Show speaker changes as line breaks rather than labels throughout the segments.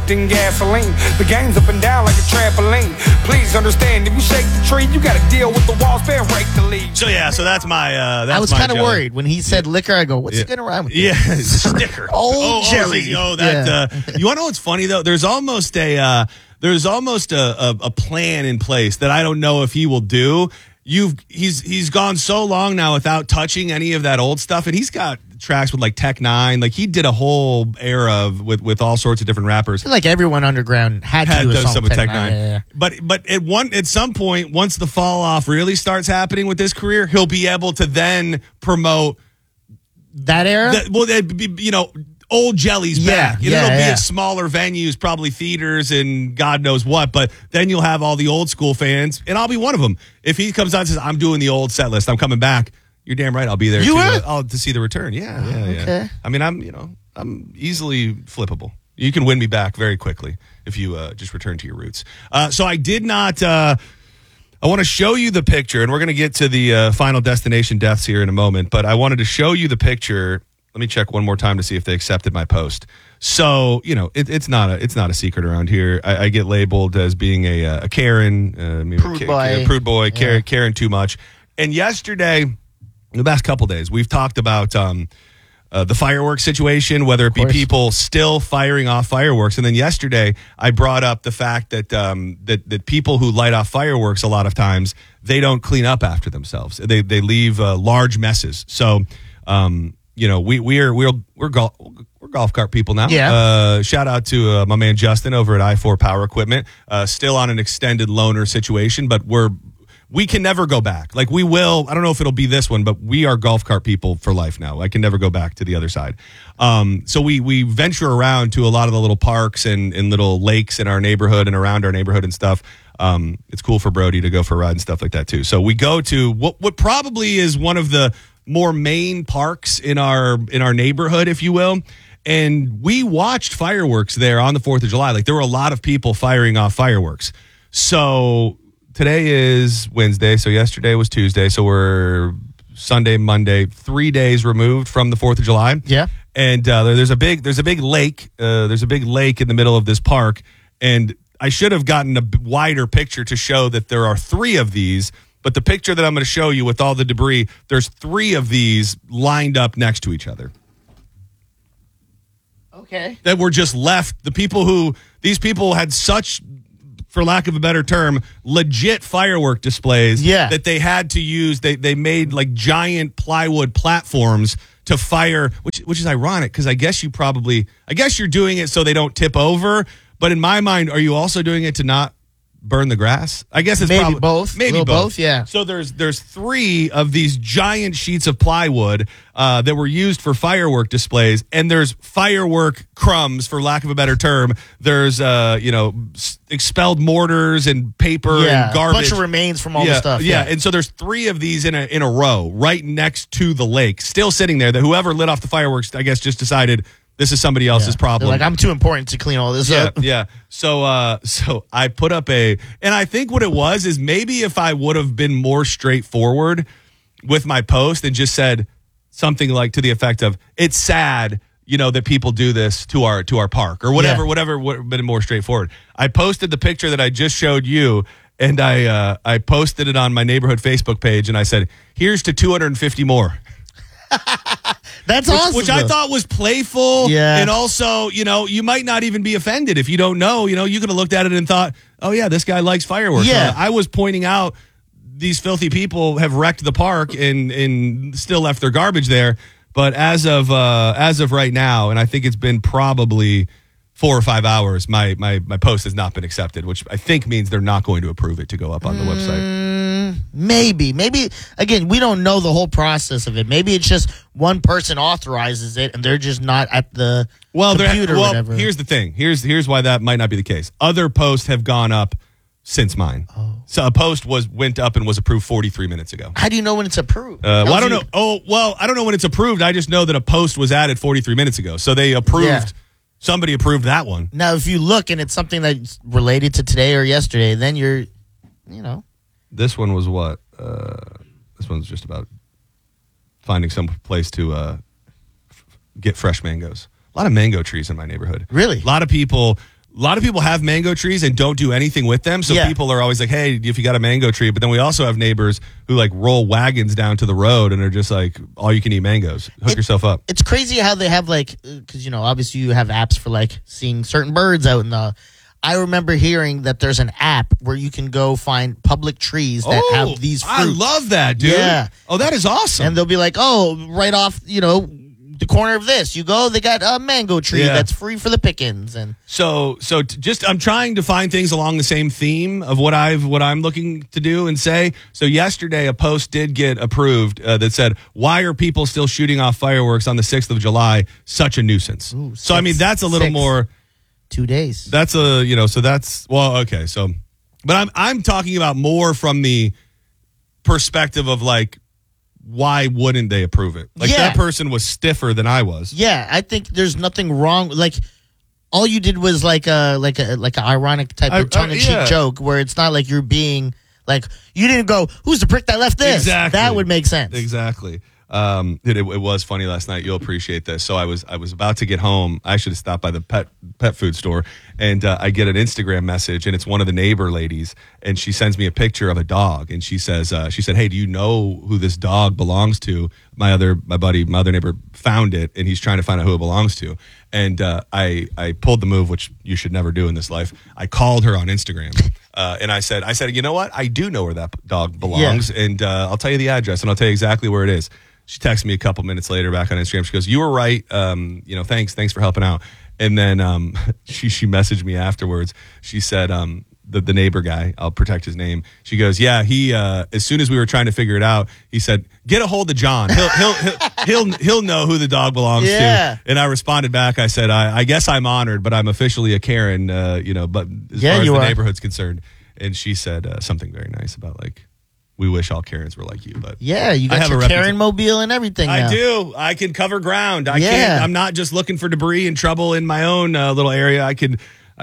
than gasoline. The game's up and down like a trampoline. Please understand, if you shake the tree, you gotta deal with the walls, bear rake the leaves.
So that's my
I was kind of worried when he said liquor. I go, what's he going to rhyme with?
Yeah, sticker.
Old jelly.
You want to know what's funny though? There's almost a plan in place that I don't know if he will do. He's gone so long now without touching any of that old stuff, and he's got tracks with like Tech Nine. Like he did a whole era with all sorts of different rappers.
I feel like everyone underground had to do a song with Tech Nine. Yeah.
But at some point, once the fall off really starts happening with his career, he'll be able to then promote
that era.
Old Jelly's back. It'll be
yeah.
at smaller venues, probably theaters and God knows what. But then you'll have all the old school fans, and I'll be one of them. If he comes out and says, "I'm doing the old set list, I'm coming back," you're damn right. I'll be there. To see the return. Yeah.
Okay.
I mean, I'm easily flippable. You can win me back very quickly if you just return to your roots. So I did not. I want to show you the picture, and we're going to get to the Final Destination deaths here in a moment. But I wanted to show you the picture. Let me check one more time to see if they accepted my post. So, it's not a secret around here. I get labeled as being a Karen, prude boy, Karen too much. And yesterday, the past couple days, we've talked about the fireworks situation, whether it be people still firing off fireworks. And then yesterday, I brought up the fact that that people who light off fireworks a lot of times, they don't clean up after themselves. They leave large messes. So. We're golf cart people now.
Yeah.
Shout out to my man Justin over at I4 Power Equipment. Still on an extended loaner situation, but we can never go back. Like we will. I don't know if it'll be this one, but we are golf cart people for life now. I can never go back to the other side. So we venture around to a lot of the little parks and little lakes in our neighborhood and around our neighborhood and stuff. It's cool for Brody to go for a ride and stuff like that too. So we go to what probably is one of the more main parks in our neighborhood, if you will. And we watched fireworks there on the 4th of July. Like there were a lot of people firing off fireworks. So today is Wednesday. So yesterday was Tuesday. So we're Sunday, Monday, 3 days removed from the 4th of July.
Yeah.
And there's a big lake. There's a big lake in the middle of this park. And I should have gotten a wider picture to show that there are 3 of these. But the picture that I'm going to show you with all the debris, there's 3 of these lined up next to each other.
Okay.
That were just left. These people had such, for lack of a better term, legit firework displays that they had to use. They made like giant plywood platforms to fire, which is ironic because I guess you're doing it so they don't tip over. But in my mind, are you also doing it to not burn the grass? I guess it's
maybe both.
Maybe both.
Yeah.
So there's 3 of these giant sheets of plywood that were used for firework displays, and there's firework crumbs, for lack of a better term. There's expelled mortars and paper and garbage,
a bunch of remains from all the stuff.
Yeah, and so there's 3 of these in a row right next to the lake, still sitting there. That whoever lit off the fireworks, I guess, just decided. This is somebody else's problem.
They're like, I'm too important to clean all this up.
Yeah. So I put up and I think what it was is maybe if I would have been more straightforward with my post and just said something like to the effect of, it's sad, that people do this to our park or whatever would have been more straightforward. I posted the picture that I just showed you, and I posted it on my neighborhood Facebook page, and I said, here's to 250 more.
That's awesome.
Which I thought was playful.
Yeah.
And also, you might not even be offended if you don't know. You could have looked at it and thought, oh, yeah, this guy likes fireworks.
Yeah.
I was pointing out these filthy people have wrecked the park and still left their garbage there. But as of right now, and I think it's been probably 4 or 5 hours, my post has not been accepted, which I think means they're not going to approve it to go up on the website.
Maybe again, we don't know the whole process of it. Maybe it's just one person authorizes it and they're just not at the computer or whatever.
Here's the thing. Here's why that might not be the case. Other posts have gone up since mine. So a post went up and was approved 43 minutes ago.
How do you know when it's approved?
I don't know. I don't know when it's approved. I just know that a post was added 43 minutes ago. So they approved. Yeah. Somebody approved that one.
Now, if you look and it's something that's related to today or yesterday, then you're.
This one was what? This one's just about finding some place to get fresh mangoes. A lot of mango trees in my neighborhood.
Really?
A lot of people lot of people have mango trees and don't do anything with them. So people are always like, hey, if you got a mango tree. But then we also have neighbors who like roll wagons down to the road and are just like, all you can eat mangoes. Hook yourself up.
It's crazy how they have like, because, you know, obviously you have apps for like seeing certain birds out in the. I remember hearing that there's an app where you can go find public trees that have these fruits.
I love that, dude. Yeah. Oh, that is awesome.
And they'll be like, oh, right off, you know, the corner of this, you go, they got a mango tree that's free for the pickings. And
so I'm trying to find things along the same theme of what I'm looking to do and say. So yesterday a post did get approved that said, why are people still shooting off fireworks on the 6th of July? Such a nuisance.
Ooh,
so I mean, that's a little more
2 days.
That's so that's, well, okay. So, but I'm talking about more from the perspective of like, why wouldn't they approve it? Like that person was stiffer than I was.
Yeah, I think there's nothing wrong. Like all you did was like a ironic type of tongue-in-cheek joke where it's not like you're being like you didn't go, who's the prick that left this?
Exactly.
That would make sense.
Exactly. It was funny last night. You'll appreciate this. So I was about to get home. I should have stopped by the pet food store, and I get an Instagram message, and it's one of the neighbor ladies, and she sends me a picture of a dog, and she said, "Hey, do you know who this dog belongs to? My other neighbor found it, and he's trying to find out who it belongs to." And I pulled the move, which you should never do in this life. I called her on Instagram, and I said, you know what? I do know where that dog belongs, and I'll tell you the address, and I'll tell you exactly where it is. She texted me a couple minutes later back on Instagram. She goes, "You were right. Thanks for helping out." And then she messaged me afterwards. She said, the neighbor guy, I'll protect his name. She goes, "Yeah, he as soon as we were trying to figure it out, he said, get a hold of John. He'll know who the dog belongs to." And I responded back. I said, I guess I'm honored, but I'm officially a Karen. But as far as the neighborhood's concerned. And she said something very nice about like, we wish all Karens were like you, but
you got your Karen mobile and everything.
I do. I can cover ground. I'm not just looking for debris and trouble in my own little area. I could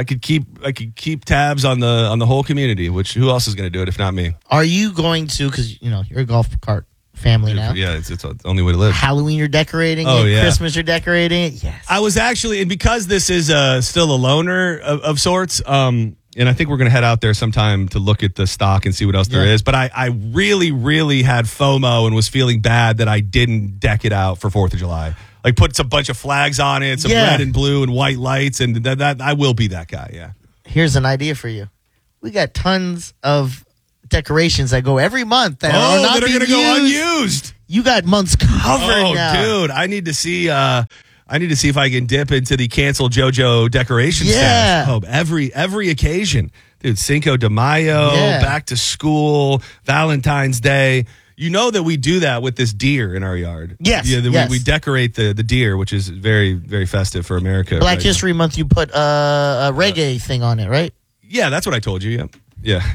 keep tabs on the whole community. Which who else is going to do it if not me?
Are you going to? Because you're a golf cart family now.
Yeah, it's the only way to live.
Halloween, you're decorating.
Oh, yeah.
Christmas, you're decorating it. Yes.
I was actually, and because this is still a loner of sorts. And I think we're going to head out there sometime to look at the stock and see what else there is. But I really, really had FOMO and was feeling bad that I didn't deck it out for 4th of July. Like put some bunch of flags on it, some red and blue and white lights. And that I will be that guy, yeah.
Here's an idea for you. We got tons of decorations that go every month that are not
that are
going to
go unused.
You got months covered now.
Dude, I need to see if I can dip into the cancel JoJo decoration stash. Oh, every occasion. Dude, Cinco de Mayo, back to school, Valentine's Day. You know that we do that with this deer in our yard.
Yes.
We decorate the deer, which is very, very festive for America.
Black History Month, you put a reggae thing on it, right?
Yeah, that's what I told you. Yeah.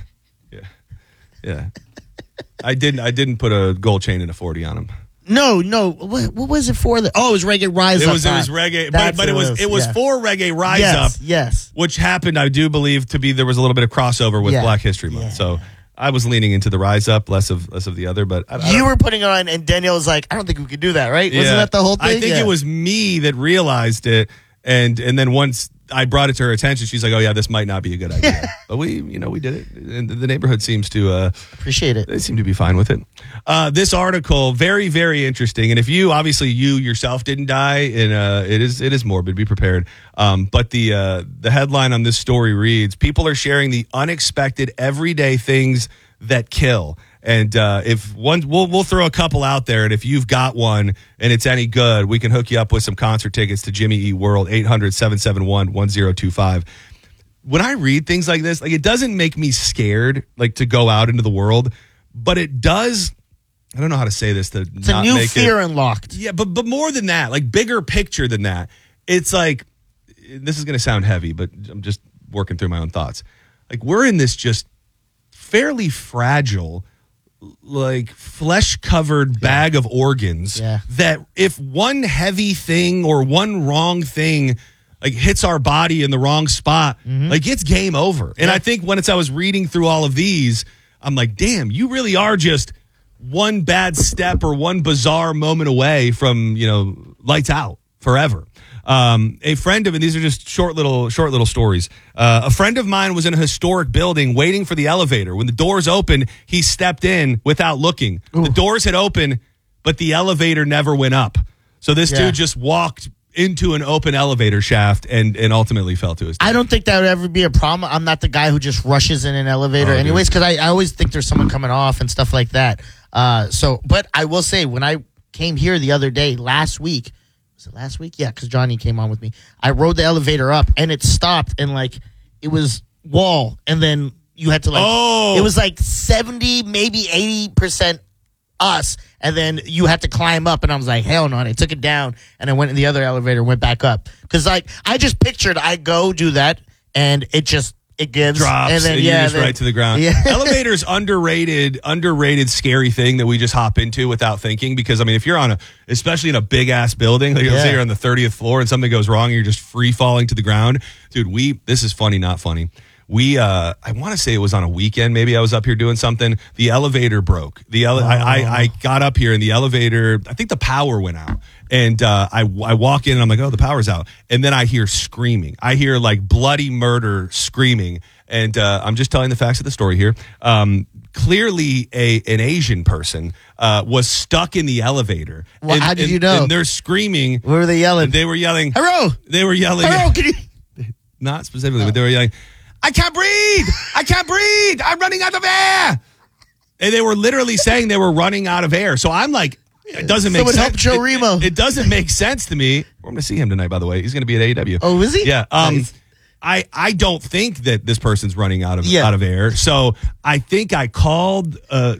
I didn't put a gold chain and a 40 on him.
No. What was it for? It was Reggae Rise Up.
It was reggae, but it was for Reggae Rise Up.
Yes.
Which happened, I do believe, to be there was a little bit of crossover with Black History Month. So I was leaning into the Rise Up, less of the other. But
you were putting it on, and Danielle was like, "I don't think we could do that, right?" Wasn't that the whole thing?
I think it was me that realized it, and then once I brought it to her attention, she's like, "Oh yeah, this might not be a good idea." But we did it, and the neighborhood seems to
appreciate it.
They seem to be fine with it. This article, very, very interesting. And if you yourself didn't die, and it is morbid, be prepared. But the headline on this story reads: "People are sharing the unexpected everyday things that kill." And if one, we'll throw a couple out there, and if you've got one and it's any good, we can hook you up with some concert tickets to Jimmy Eat World. 800-771-1025. When I read things like this, like it doesn't make me scared, like to go out into the world, but it does. I don't know how to say this
it's not a new make fear unlocked.
Yeah, but more than that, like bigger picture than that. It's like, this is going to sound heavy, but I'm just working through my own thoughts. Like we're in this just fairly fragile, like flesh-covered bag of organs that if one heavy thing or one wrong thing like hits our body in the wrong spot, like it's game over. And I think I was reading through all of these, I'm like, damn, you really are just one bad step or one bizarre moment away from, lights out forever. A friend of, and these are just short little stories. A friend of mine was in a historic building waiting for the elevator. When the doors opened, he stepped in without looking. Ooh. The doors had opened, but the elevator never went up. So this dude just walked into an open elevator shaft and ultimately fell to his death.
I don't think that would ever be a problem. I'm not the guy who just rushes in an elevator anyways, because I always think there's someone coming off and stuff like that. But I will say, when I came here the other day, last week, was it last week? Yeah, because Johnny came on with me. I rode the elevator up, and it stopped, and it was wall, and then you had to it was 70, maybe 80% us, and then you had to climb up, and I was like, hell no, and I took it down, and I went in the other elevator and went back up. Because I just pictured I go do that, and it gives
drops
and then
you just right to the ground.
Yeah.
Elevators underrated scary thing that we just hop into without thinking, because I mean, if you're especially in a big ass building, like let's say you're on the 30th floor and something goes wrong and you're just free falling to the ground. Dude, this is funny, not funny. I want to say it was on a weekend. Maybe I was up here doing something. The elevator broke. I got up here and the elevator, I think the power went out. And I walk in and I'm like, oh, the power's out. And then I hear screaming. I hear bloody murder screaming. And I'm just telling the facts of the story here. Clearly, an Asian person was stuck in the elevator.
Well, how did you know?
And they're screaming.
What were they yelling?
They were yelling.
Hello!
They were yelling.
Hello, can you?
Not specifically, but they were yelling, I can't breathe! I can't breathe! I'm running out of air! And they were literally saying they were running out of air. So I'm like, it doesn't make sense.
Help Joe Remo.
It doesn't make sense to me. We're going to see him tonight, by the way. He's going to be at AEW.
Oh, is he?
Yeah.
Nice.
I don't think that this person's running out of air. So I think I called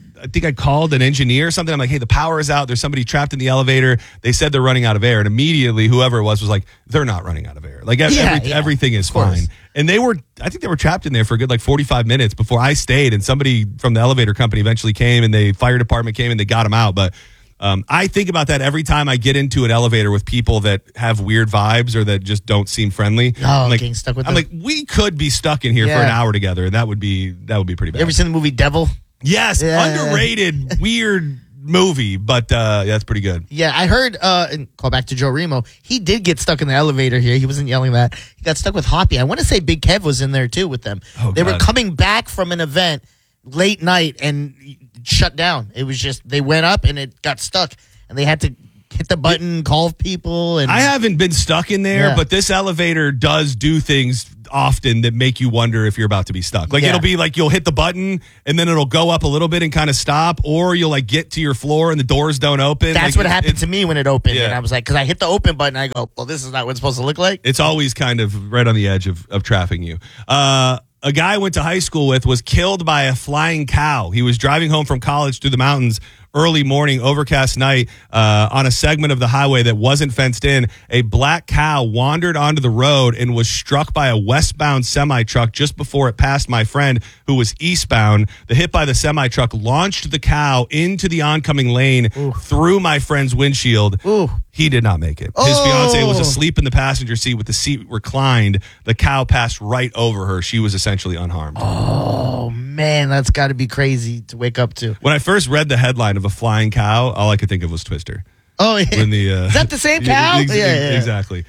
an engineer or something. I'm like, hey, the power is out. There's somebody trapped in the elevator. They said they're running out of air. And immediately whoever it was like, they're not running out of air. Everything is fine. And I think they were trapped in there for a good 45 minutes before I stayed. And somebody from the elevator company eventually came, and the fire department came and they got them out. But I think about that every time I get into an elevator with people that have weird vibes or that just don't seem friendly.
Oh, getting stuck with them.
I'm like, we could be stuck in here for an hour together, and that would be pretty bad.
You ever seen the movie Devil?
Yes, underrated, weird movie, but that's pretty good.
Yeah, I heard, and call back to Joe Remo, he did get stuck in the elevator here. He wasn't yelling that. He got stuck with Hoppy. I want to say Big Kev was in there, too, with them.
Oh,
they were coming back from an event late night and shut down. It was just, they went up and it got stuck, and they had to hit the button, call people. And
I haven't been stuck in there, but this elevator does do things often that make you wonder if you're about to be stuck. It'll be you'll hit the button and then it'll go up a little bit and kind of stop, or you'll get to your floor and the doors don't open.
That's what happened to me when it opened. And I was like, because I hit the open button, I go, well, this is not what it's supposed to look like.
It's always kind of right on the edge of trapping you. A guy I went to high school with was killed by a flying cow. He was driving home from college through the mountains early morning, overcast night, on a segment of the highway that wasn't fenced in. A black cow wandered onto the road and was struck by a westbound semi-truck just before it passed my friend, who was eastbound. The hit by the semi-truck launched the cow into the oncoming lane through my friend's windshield.
Ooh.
He did not make it. His fiance was asleep in the passenger seat with the seat reclined. The cow passed right over her. She was essentially unharmed.
Oh, man, that's got to be crazy to wake up to.
When I first read the headline of a flying cow, all I could think of was Twister.
Oh, yeah. Is that the same cow?
Exactly.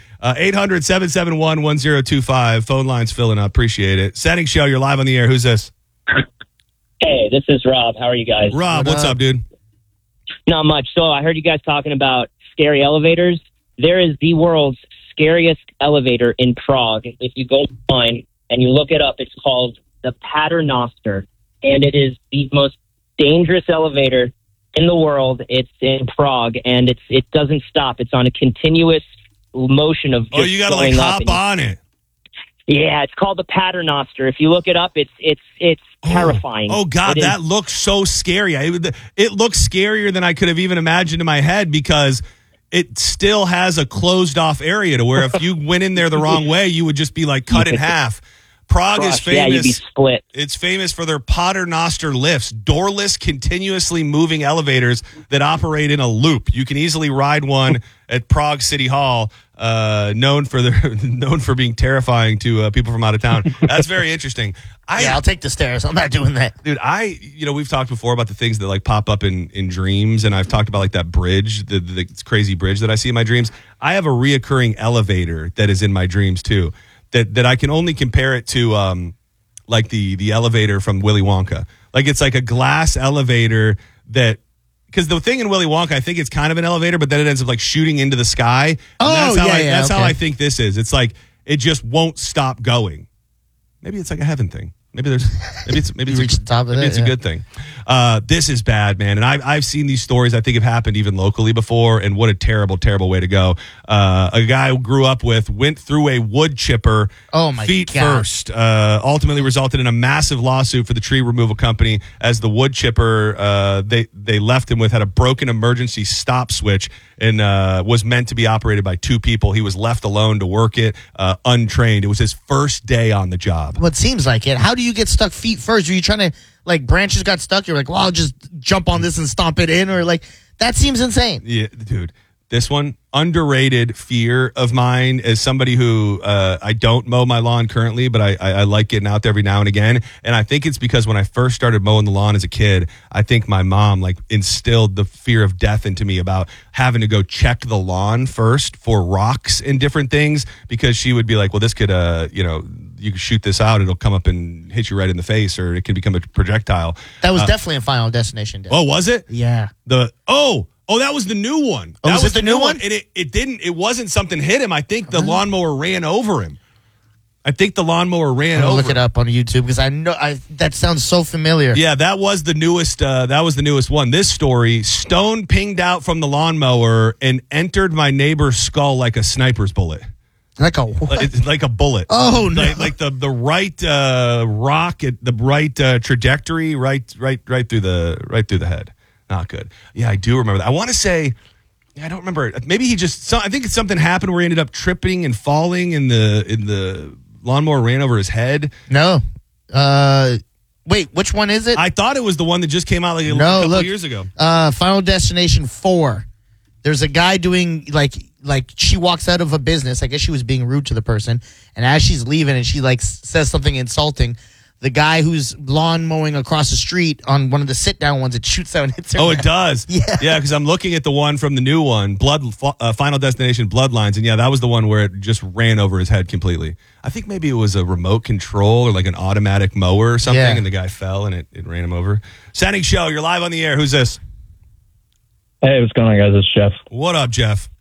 800-771-1025. Phone lines filling up. Appreciate it. Setting show, you're live on the air. Who's this?
Hey, this is Rob. How are you guys?
Rob, what's up, dude?
Not much. So I heard you guys talking about scary elevators. There is the world's scariest elevator in Prague. If you go online and you look it up, it's called the Paternoster, and it is the most dangerous elevator in the world. It's in Prague, and it doesn't stop. It's on a continuous motion of just
you got to hop on it.
Yeah, it's called the Paternoster. If you look it up, it's terrifying.
Oh God, that looks so scary. It looks scarier than I could have even imagined in my head, because it still has a closed off area to where if you went in there the wrong way, you would just be cut in half. Prague is
crushed. Yeah, you'd be
famous.
split.
It's famous for their Paternoster lifts, doorless, continuously moving elevators that operate in a loop. You can easily ride one at Prague City Hall, known for being terrifying to people from out of town. That's very interesting.
I'll take the stairs. I'm not doing that.
Dude, we've talked before about the things that like pop up in dreams, and I've talked about like that bridge, the crazy bridge that I see in my dreams. I have a reoccurring elevator that is in my dreams too, that I can only compare it to like the elevator from Willy Wonka. Like it's like a glass elevator that, because the thing in Willy Wonka, I think it's kind of an elevator, but then it ends up like shooting into the sky. And that's how I think this is. It's like it just won't stop going. Maybe it's like a heaven thing. Maybe it's
reach the top of
maybe
it,
it's a good thing. This is bad, man. And I've seen these stories. I think have happened even locally before. And what a terrible, terrible way to go. A guy who grew up with went through a wood chipper.
Oh my
feet
God.
first. Ultimately resulted in a massive lawsuit for the tree removal company as the wood chipper they left him with had a broken emergency stop switch and was meant to be operated by two people. He was left alone to work it, untrained. It was his first day on the job.
Well, it seems like it. How do you get stuck feet first? Are you trying to, like, branches got stuck? You're like, well, I'll just jump on this and stomp it in? Or, like, that seems insane.
Yeah, dude. This one, underrated fear of mine as somebody who I don't mow my lawn currently, but I like getting out there every now and again. And I think it's because when I first started mowing the lawn as a kid, I think my mom like instilled the fear of death into me about having to go check the lawn first for rocks and different things, because she would be like, well, this could, you could shoot this out. It'll come up and hit you right in the face, or it can become a projectile.
That was definitely a Final Destination day.
Oh, was it?
Yeah.
Oh, that was the new one.
Oh,
that
was it the new one?
And it wasn't something hit him. I think the lawnmower ran over him. I'll look
it up on YouTube because I know that sounds so familiar.
Yeah, that was the newest one. This story, stone pinged out from the lawnmower and entered my neighbor's skull like a sniper's bullet.
Like a what?
Like a bullet.
Oh no!
Like the right rock at the right trajectory, right through the head. Not good. Yeah, I do remember that. I want to say, I don't remember. Maybe I think something happened where he ended up tripping and falling, and the lawnmower ran over his head.
No. Wait, which one is it?
I thought it was the one that just came out like a couple of years ago.
Final Destination 4. There's a guy doing like she walks out of a business. I guess she was being rude to the person, and as she's leaving, and she like says something insulting. The guy who's lawn mowing across the street on one of the sit down ones, it shoots out and hits her.
Oh, it does.
Yeah,
because I'm looking at the one from the new one, Final Destination Bloodlines, and yeah, that was the one where it just ran over his head completely. I think maybe it was a remote control or like an automatic mower or something, and the guy fell and it ran him over. Setting Show, you're live on the air. Who's this?
Hey, what's going on, guys? It's Jeff.
What up, Jeff?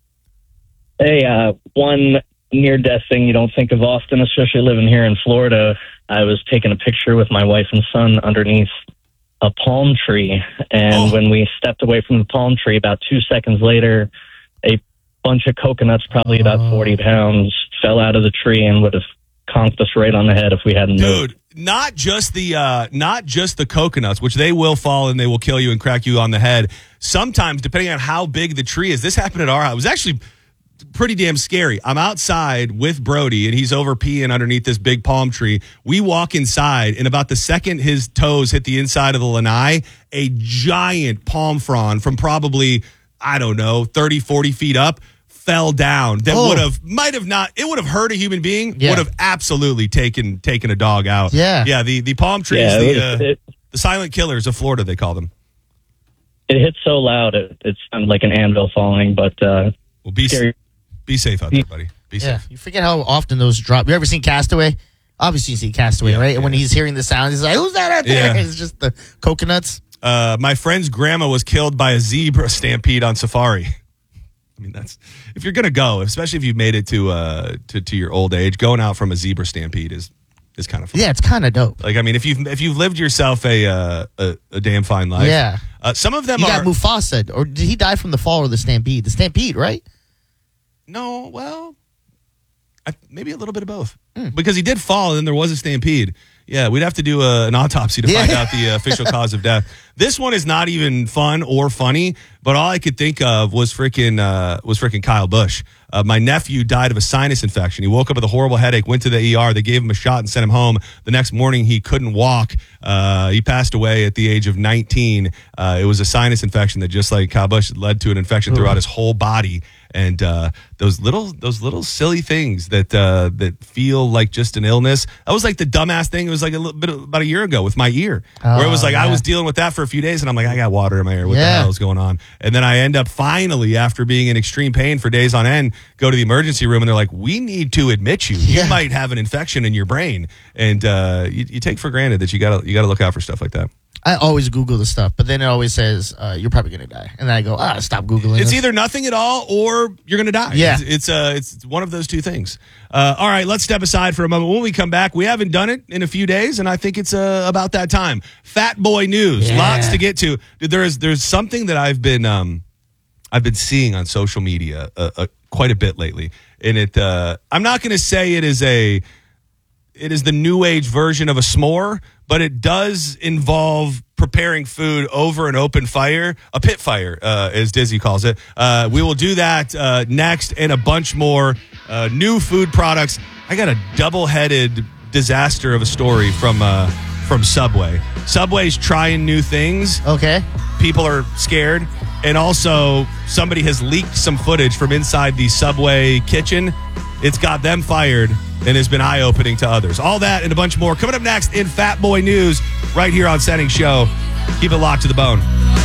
Hey, one near-death thing you don't think of often, especially living here in Florida. I was taking a picture with my wife and son underneath a palm tree, and when we stepped away from the palm tree, about 2 seconds later, a bunch of coconuts, probably about 40 pounds, fell out of the tree and would have conked us right on the head if we hadn't moved.
Dude, not just the coconuts, which they will fall and they will kill you and crack you on the head. Sometimes, depending on how big the tree is, this happened at our house. It was actually pretty damn scary. I'm outside with Brody, and he's over peeing underneath this big palm tree. We walk inside, and about the second his toes hit the inside of the lanai, a giant palm frond from probably, 30, 40 feet up, fell down. That it would have hurt a human being, would have absolutely taken a dog out.
Yeah.
Yeah, the palm trees, the silent killers of Florida, they call them.
It hit so loud, it sounded like an anvil falling, but
well, be safe out there, buddy. Be safe.
You forget how often those drop. You ever seen Castaway? Obviously, you see Castaway, right? And when he's hearing the sound, he's like, "Who's that out there?"
Yeah.
It's just the coconuts.
My friend's grandma was killed by a zebra stampede on safari. I mean, that's if you're gonna go, especially if you've made it to your old age, going out from a zebra stampede is kind of fun.
Yeah, it's kind of dope.
Like, I mean, if you've lived yourself a damn fine life.
Yeah.
Some of them
you got Mufasa, or did he die from the fall or the stampede? The stampede, right?
No, well, Maybe a little bit of both. Because he did fall and then there was a stampede. Yeah, we'd have to do an autopsy to find out the official cause of death. This one is not even fun or funny, but all I could think of was freaking Kyle Busch. My nephew died of a sinus infection. He woke up with a horrible headache, went to the ER. They gave him a shot and sent him home. The next morning, he couldn't walk. He passed away at the age of 19. It was a sinus infection that, just like Kyle Busch, led to an infection throughout his whole body. And those little silly things that feel like just an illness. That was like the dumbass thing. It was like a little bit about a year ago with my ear, where it was like I was dealing with that for a few days, and I'm like, I got water in my ear. What the hell is going on? And then I end up finally, after being in extreme pain for days on end, go to the emergency room, and they're like, we need to admit you. You might have an infection in your brain. And you take for granted that you gotta look out for stuff like that.
I always Google the stuff, but then it always says, you're probably going to die. And then I go, stop Googling.
It's either nothing at all or you're going to die.
Yeah.
It's one of those two things. All right, let's step aside for a moment. When we come back, we haven't done it in a few days, and I think it's about that time. Fat Boy News.
Yeah. Lots
to get to. Dude, there's something that I've been seeing on social media quite a bit lately. And I'm not going to say it is the new age version of a s'more, but it does involve preparing food over an open fire, a pit fire, as Dizzy calls it. We will do that next, and a bunch more new food products. I got a double-headed disaster of a story from Subway. Subway's trying new things.
Okay.
People are scared. And also, somebody has leaked some footage from inside the Subway kitchen. It's got them fired and has been eye-opening to others. All that and a bunch more coming up next in Fat Boy News right here on Setting Show. Keep it locked to the bone.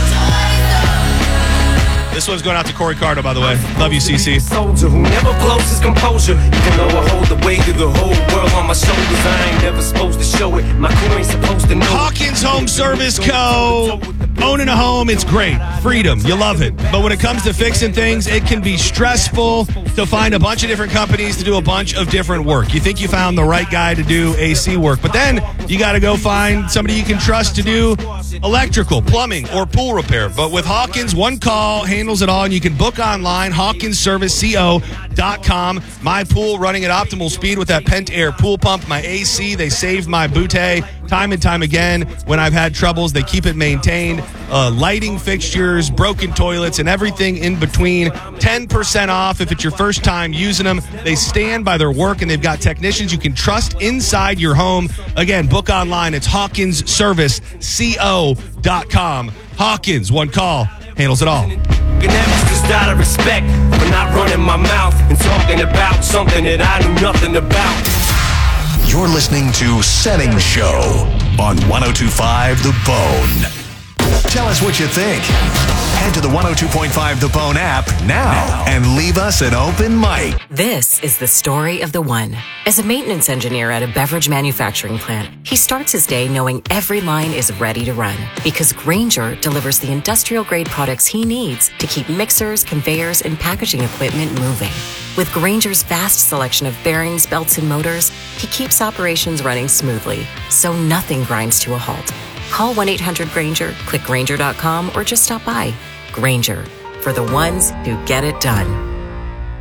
This one's going out to Corey Cardo, by the way. Love you, CC.
Soldier who never blows his composure. Even though I hold the weight of the whole world on my shoulders, I ain't never supposed to show it. My crew ain't supposed to know.
Hawkins Home Service Co. Owning a home, it's great. Freedom, you love it. But when it comes to fixing things, it can be stressful to find a bunch of different companies to do a bunch of different work. You think you found the right guy to do AC work, but then you got to go find somebody you can trust to do electrical, plumbing, or pool repair. But with Hawkins, one call handles it all, and you can book online, HawkinsServiceCO.com. My pool running at optimal speed with that Pent Air pool pump. My AC, they saved my butte time and time again when I've had troubles. They keep it maintained. Lighting fixtures, broken toilets, and everything in between. 10% off if it's your first time using them. They stand by their work, and they've got technicians you can trust inside your home. Again, book online. It's HawkinsServiceCO.com. Hawkins, one call, handles it all.
Just out of respect for not running my mouth and talking about something that I knew nothing about.
You're listening to Setting Show on 102.5 The Bone. Tell us what you think. Head to the 102.5 The Bone app now and leave us an open mic.
This is the story of the one. As a maintenance engineer at a beverage manufacturing plant, he starts his day knowing every line is ready to run because Grainger delivers the industrial-grade products he needs to keep mixers, conveyors, and packaging equipment moving. With Grainger's vast selection of bearings, belts, and motors, he keeps operations running smoothly, so nothing grinds to a halt. Call 1-800-GRAINGER, click Grainger.com, or just stop by. Grainger, for the ones who get it done.